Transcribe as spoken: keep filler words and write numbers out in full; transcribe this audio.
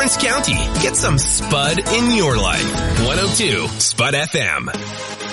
Lawrence County. Get some Spud in your life. one oh two Spud F M.